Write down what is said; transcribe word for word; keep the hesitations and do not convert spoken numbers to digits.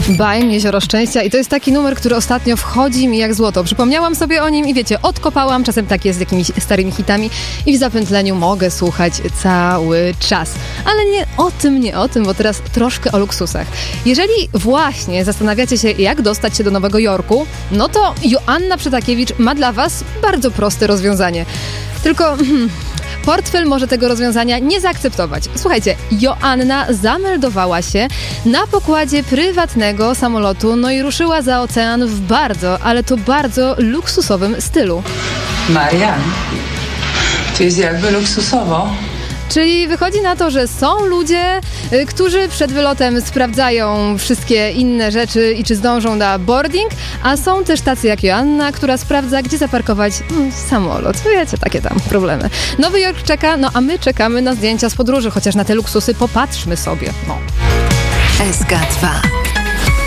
Bain, Jezioro Szczęścia i to jest taki numer, który ostatnio wchodzi mi jak złoto. Przypomniałam sobie o nim i wiecie, odkopałam, czasem tak jest z jakimiś starymi hitami i w zapętleniu mogę słuchać cały czas. Ale nie o tym, nie o tym, bo teraz troszkę o luksusach. Jeżeli właśnie zastanawiacie się, jak dostać się do Nowego Jorku, no to Joanna Przytakiewicz ma dla was bardzo proste rozwiązanie. Tylko... Hmm, portfel może tego rozwiązania nie zaakceptować. Słuchajcie, Joanna zameldowała się na pokładzie prywatnego samolotu, no i ruszyła za ocean w bardzo, ale to bardzo luksusowym stylu. Marian, to jest jakby luksusowo. Czyli wychodzi na to, że są ludzie, y, którzy przed wylotem sprawdzają wszystkie inne rzeczy i czy zdążą na boarding, a są też tacy jak Joanna, która sprawdza, gdzie zaparkować mm, samolot. Wiecie, takie tam problemy. Nowy Jork czeka, no a my czekamy na zdjęcia z podróży, chociaż na te luksusy popatrzmy sobie. No. S K dwa.